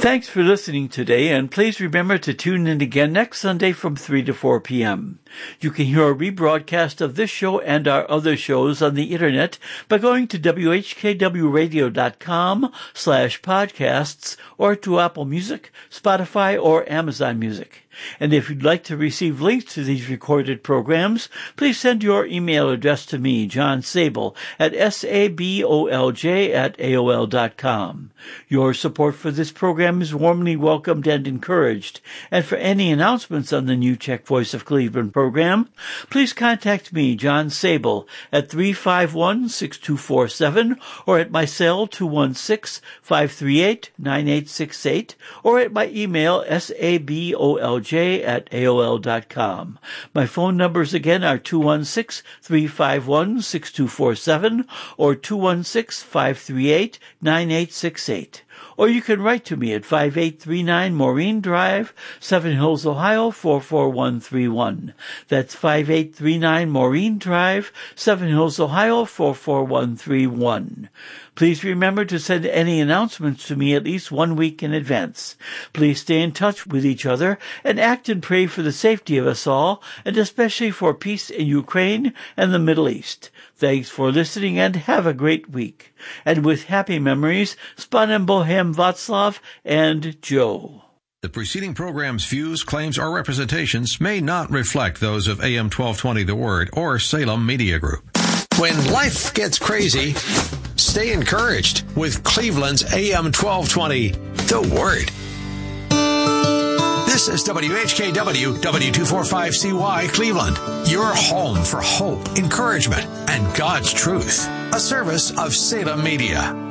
Thanks for listening today, and please remember to tune in again next Sunday from 3 to 4 p.m. You can hear a rebroadcast of this show and our other shows on the Internet by going to whkwradio.com/podcasts or to Apple Music, Spotify, or Amazon Music. And if you'd like to receive links to these recorded programs, please send your email address to me, John Sabol, at sabolj@aol.com. Your support for this program is warmly welcomed and encouraged. And for any announcements on the New Czech Voice of Cleveland program, please contact me, John Sabol, at 351-6247 or at my cell 216-538-9868 or at my email sabolj@aol.com. My phone numbers again are 216-351-6247 or 216-538-9868. Or you can write to me at 5839 Maureen Drive, Seven Hills, Ohio, 44131. That's 5839 Maureen Drive, Seven Hills, Ohio, 44131. Please remember to send any announcements to me at least 1 week in advance. Please stay in touch with each other and act and pray for the safety of us all, and especially for peace in Ukraine and the Middle East. Thanks for listening and have a great week. And with happy memories, S Panem Bohem Václav and Joe. The preceding program's views, claims, or representations may not reflect those of AM 1220 The Word or Salem Media Group. When life gets crazy, stay encouraged with Cleveland's AM 1220 The Word. This is WHKW W245CY Cleveland, your home for hope, encouragement, and God's truth. A service of Salem Media.